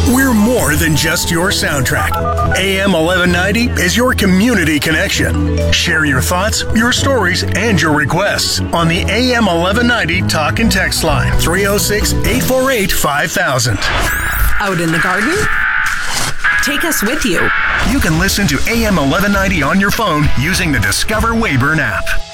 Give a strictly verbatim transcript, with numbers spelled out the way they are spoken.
We're more than just your soundtrack. A M eleven ninety is your community connection. Share your thoughts, your stories, and your requests on the A M eleven ninety talk and text line three oh six, eight four eight, five thousand. Out in the garden? Take us with you. You can listen to A M eleven ninety on your phone using the Discover Weyburn app.